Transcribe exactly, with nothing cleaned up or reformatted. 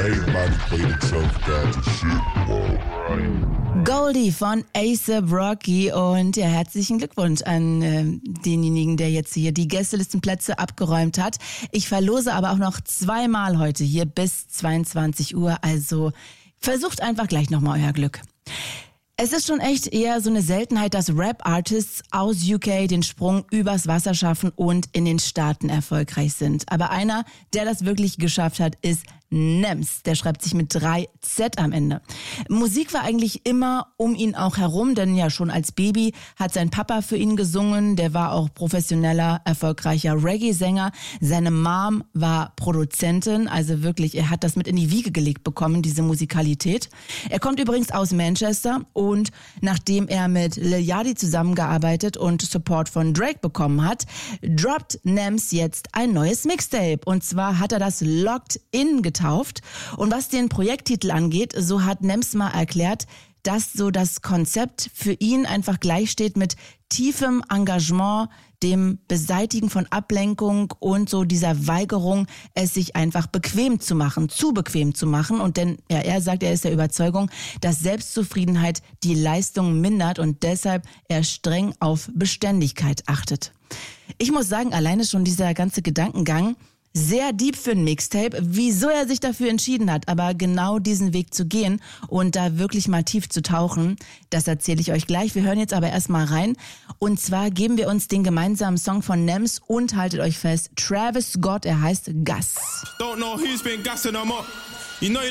Everybody played themselves down to shit. Whoa. Goldie von A$AP Rocky und ja, herzlichen Glückwunsch an äh, denjenigen, der jetzt hier die Gästelistenplätze abgeräumt hat. Ich verlose aber auch noch zweimal heute hier bis zweiundzwanzig Uhr, also versucht einfach gleich nochmal euer Glück. Es ist schon echt eher so eine Seltenheit, dass Rap-Artists aus U K den Sprung übers Wasser schaffen und in den Staaten erfolgreich sind. Aber einer, der das wirklich geschafft hat, ist Nems. Der schreibt sich mit drei Z am Ende. Musik war eigentlich immer um ihn auch herum, denn ja schon als Baby hat sein Papa für ihn gesungen. Der war auch professioneller, erfolgreicher Reggae-Sänger. Seine Mom war Produzentin, also wirklich, er hat das mit in die Wiege gelegt bekommen, diese Musikalität. Er kommt übrigens aus Manchester und nachdem er mit Lil Yachty zusammengearbeitet und Support von Drake bekommen hat, droppt Nems jetzt ein neues Mixtape. Und zwar hat er das Locked In getauft. Und was den Projekttitel angeht, so hat Nems mal erklärt, dass so das Konzept für ihn einfach gleich steht mit tiefem Engagement, dem Beseitigen von Ablenkung und so dieser Weigerung, es sich einfach bequem zu machen, zu bequem zu machen. Und denn ja, er sagt, er ist der Überzeugung, dass Selbstzufriedenheit die Leistung mindert und deshalb er streng auf Beständigkeit achtet. Ich muss sagen, alleine schon dieser ganze Gedankengang, sehr deep für ein Mixtape, wieso er sich dafür entschieden hat, aber genau diesen Weg zu gehen und da wirklich mal tief zu tauchen, das erzähle ich euch gleich. Wir hören jetzt aber erstmal rein und zwar geben wir uns den gemeinsamen Song von Nems und haltet euch fest, Travis Scott, er heißt Gas. Don't know who's been gassing them up. You know you